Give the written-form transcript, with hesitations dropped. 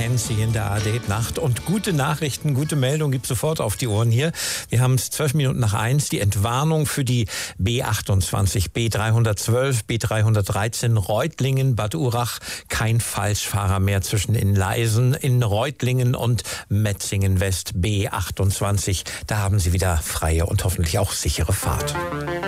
Hensi in der ARD-Nacht. Und gute Nachrichten, gute Meldung gibt sofort auf die Ohren hier. Wir haben es 12 Minuten nach 1. Die Entwarnung für die B28, B312, B313 Reutlingen, Bad Urach. Kein Falschfahrer mehr zwischen Inleisen in Reutlingen und Metzingen West, B28. Da haben Sie wieder freie und hoffentlich auch sichere Fahrt.